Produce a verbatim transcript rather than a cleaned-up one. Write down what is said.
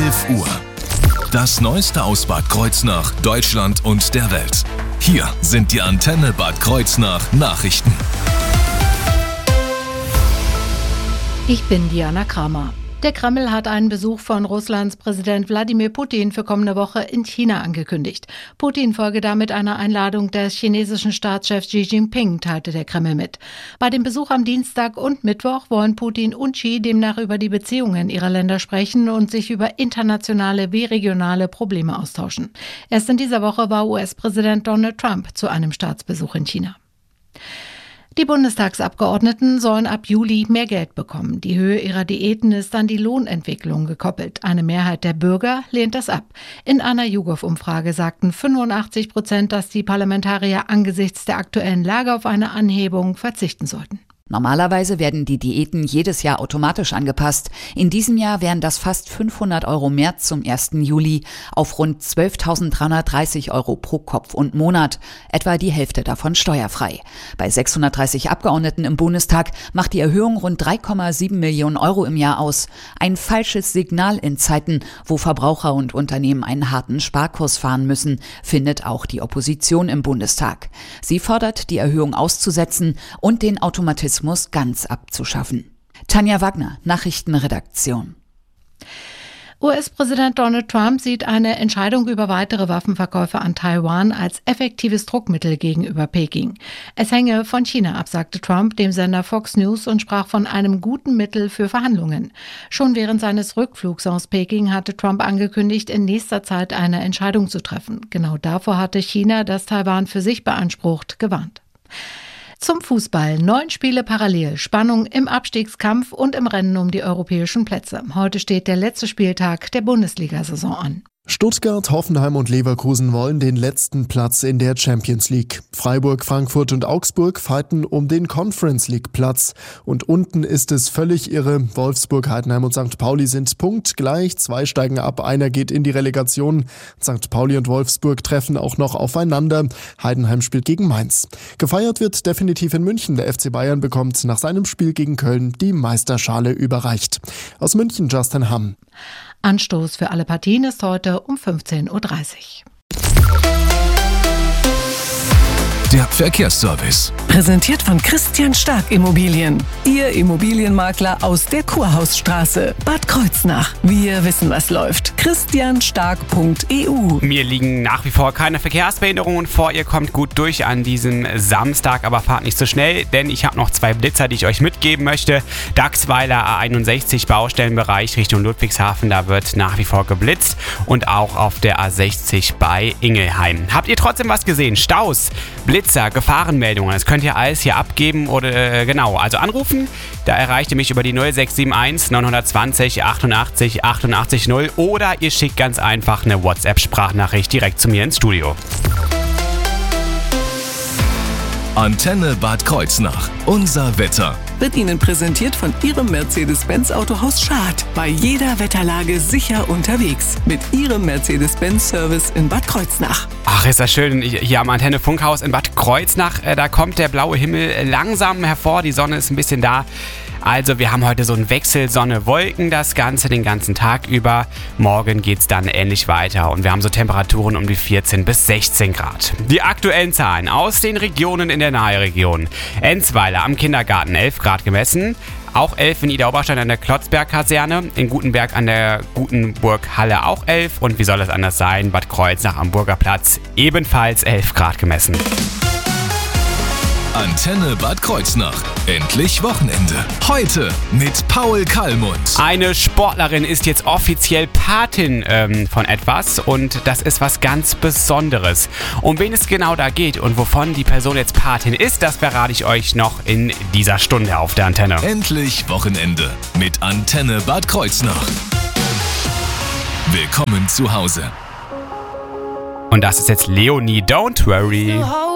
elf Uhr. Das Neueste aus Bad Kreuznach, Deutschland und der Welt. Hier sind die Antenne Bad Kreuznach Nachrichten. Ich bin Diana Kramer. Der Kreml hat einen Besuch von Russlands Präsident Wladimir Putin für kommende Woche in China angekündigt. Putin folge damit einer Einladung des chinesischen Staatschefs Xi Jinping, teilte der Kreml mit. Bei dem Besuch am Dienstag und Mittwoch wollen Putin und Xi demnach über die Beziehungen ihrer Länder sprechen und sich über internationale wie regionale Probleme austauschen. Erst in dieser Woche war U S-Präsident Donald Trump zu einem Staatsbesuch in China. Die Bundestagsabgeordneten sollen ab Juli mehr Geld bekommen. Die Höhe ihrer Diäten ist an die Lohnentwicklung gekoppelt. Eine Mehrheit der Bürger lehnt das ab. In einer YouGov-Umfrage sagten fünfundachtzig Prozent, dass die Parlamentarier angesichts der aktuellen Lage auf eine Anhebung verzichten sollten. Normalerweise werden die Diäten jedes Jahr automatisch angepasst. In diesem Jahr wären das fast fünfhundert Euro mehr zum ersten Juli auf rund zwölftausenddreihundertdreißig Euro pro Kopf und Monat, etwa die Hälfte davon steuerfrei. Bei sechshundertdreißig Abgeordneten im Bundestag macht die Erhöhung rund drei Komma sieben Millionen Euro im Jahr aus. Ein falsches Signal in Zeiten, wo Verbraucher und Unternehmen einen harten Sparkurs fahren müssen, findet auch die Opposition im Bundestag. Sie fordert, die Erhöhung auszusetzen und den Automatismus ganz abzuschaffen. Tanja Wagner, Nachrichtenredaktion. U S-Präsident Donald Trump sieht eine Entscheidung über weitere Waffenverkäufe an Taiwan als effektives Druckmittel gegenüber Peking. Es hänge von China ab, sagte Trump dem Sender Fox News und sprach von einem guten Mittel für Verhandlungen. Schon während seines Rückflugs aus Peking hatte Trump angekündigt, in nächster Zeit eine Entscheidung zu treffen. Genau davor hatte China, das Taiwan für sich beansprucht, gewarnt. Zum Fußball. Neun Spiele parallel. Spannung im Abstiegskampf und im Rennen um die europäischen Plätze. Heute steht der letzte Spieltag der Bundesliga-Saison an. Stuttgart, Hoffenheim und Leverkusen wollen den letzten Platz in der Champions League. Freiburg, Frankfurt und Augsburg fighten um den Conference League Platz. Und unten ist es völlig irre. Wolfsburg, Heidenheim und Sankt Pauli sind punktgleich. Zwei steigen ab, einer geht in die Relegation. Sankt Pauli und Wolfsburg treffen auch noch aufeinander. Heidenheim spielt gegen Mainz. Gefeiert wird definitiv in München. Der F C Bayern bekommt nach seinem Spiel gegen Köln die Meisterschale überreicht. Aus München Justin Hamm. Anstoß für alle Partien ist heute um fünfzehn Uhr dreißig. Der Verkehrsservice. Präsentiert von Christian Stark Immobilien. Ihr Immobilienmakler aus der Kurhausstraße. Bad Kreuznach. Wir wissen, was läuft. christian stark punkt e u. Mir liegen nach wie vor keine Verkehrsbehinderungen vor. Ihr kommt gut durch an diesem Samstag, aber fahrt nicht so schnell, denn ich habe noch zwei Blitzer, die ich euch mitgeben möchte. Dachsweiler A einundsechzig Baustellenbereich Richtung Ludwigshafen, da wird nach wie vor geblitzt. Und auch auf der A sechzig bei Ingelheim. Habt ihr trotzdem was gesehen? Staus, Blitzer, Gefahrenmeldungen, das könnt ihr alles hier abgeben oder äh, genau, also anrufen. Da erreicht ihr mich über die null sechs sieben eins neun zwei null achtundachtzig achtundachtzig null oder ihr schickt ganz einfach eine WhatsApp-Sprachnachricht direkt zu mir ins Studio. Antenne Bad Kreuznach. Unser Wetter. Wird Ihnen präsentiert von Ihrem Mercedes-Benz Autohaus Schad. Bei jeder Wetterlage sicher unterwegs. Mit Ihrem Mercedes-Benz-Service in Bad Kreuznach. Ach, ist das schön. Hier am Antenne Funkhaus in Bad Kreuznach. Da kommt der blaue Himmel langsam hervor. Die Sonne ist ein bisschen da. Also wir haben heute so einen Wechsel Sonne-Wolken, das Ganze den ganzen Tag über. Morgen geht's dann ähnlich weiter und wir haben so Temperaturen um die vierzehn bis sechzehn Grad. Die aktuellen Zahlen aus den Regionen in der Naheregion. Enzweiler am Kindergarten elf Grad gemessen. Auch elf in Idar-Oberstein an der Klotzberg-Kaserne, in Gutenberg an der Gutenburg-Halle auch elf und wie soll das anders sein, Bad Kreuznach am Burgerplatz ebenfalls elf Grad gemessen. Antenne Bad Kreuznach. Endlich Wochenende. Heute mit Paul Kallmund. Eine Sportlerin ist jetzt offiziell Patin ähm, von etwas und das ist was ganz Besonderes. Um wen es genau da geht und wovon die Person jetzt Patin ist, das verrate ich euch noch in dieser Stunde auf der Antenne. Endlich Wochenende mit Antenne Bad Kreuznach. Willkommen zu Hause. Und das ist jetzt Leonie, Don't Worry.